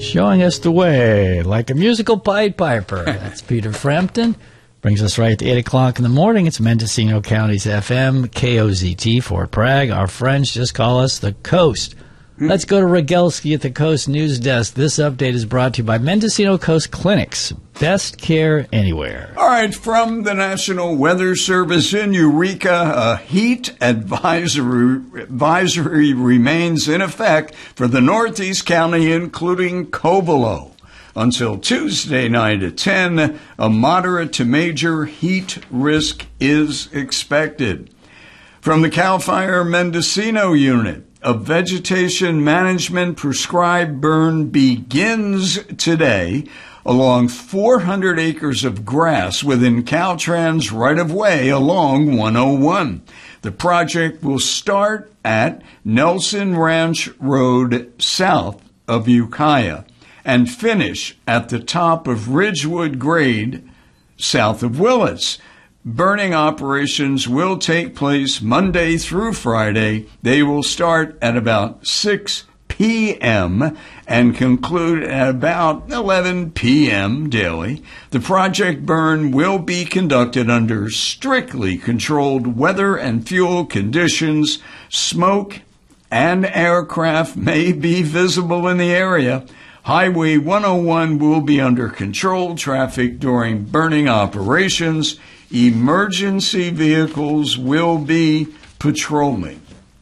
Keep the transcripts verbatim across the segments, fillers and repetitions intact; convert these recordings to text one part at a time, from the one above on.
showing us the way like a musical Pied Piper. That's Peter Frampton. Brings us right to eight o'clock in the morning. It's Mendocino County's F M, K O Z T, Fort Bragg. Our friends just call us the Coast. Let's go to Rogelski at the Coast News Desk. This update is brought to you by Mendocino Coast Clinics. Best care anywhere. All right, from the National Weather Service in Eureka, a heat advisory, advisory remains in effect for the Northeast County, including Covelo. Until Tuesday night at ten, a moderate to major heat risk is expected. From the CAL FIRE Mendocino unit, a vegetation management prescribed burn begins today along four hundred acres of grass within Caltrans right-of-way along one oh one. The project will start at Nelson Ranch Road south of Ukiah and finish at the top of Ridgewood Grade south of Willits. Burning operations will take place Monday through Friday. They will start at about six p.m. and conclude at about eleven p.m. daily. The project burn will be conducted under strictly controlled weather and fuel conditions. Smoke and aircraft may be visible in the area. Highway one oh one will be under controlled traffic during burning operations. Emergency vehicles will be patrolling.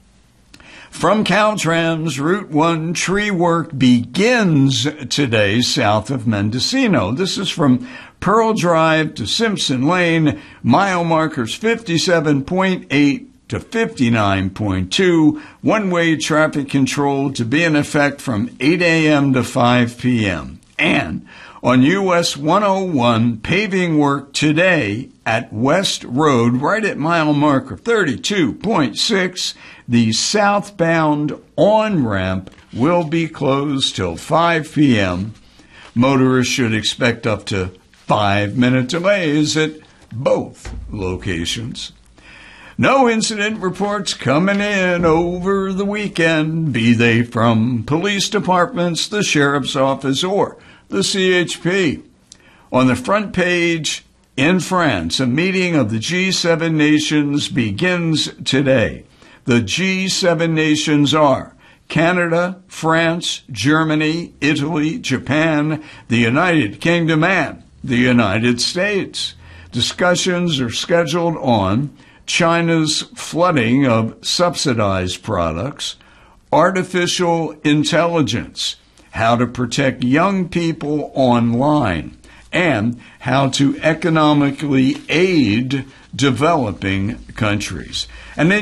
From Caltrans, Route one tree work begins today south of Mendocino. This is from Pearl Drive to Simpson Lane, mile markers fifty-seven point eight to fifty-nine point two. One-way traffic control to be in effect from eight a.m. to five p.m. And on U S one oh one, paving work today at West Road, right at mile marker thirty-two point six. The southbound on-ramp will be closed till five p.m. Motorists should expect up to five-minute delays at both locations. No incident reports coming in over the weekend, be they from police departments, the sheriff's office, or the C H P. On the front page, in France, a meeting of the G seven nations begins today. The G seven nations are Canada, France, Germany, Italy, Japan, the United Kingdom, and the United States. Discussions are scheduled on China's flooding of subsidized products, artificial intelligence, how to protect young people online, and how to economically aid developing countries. And then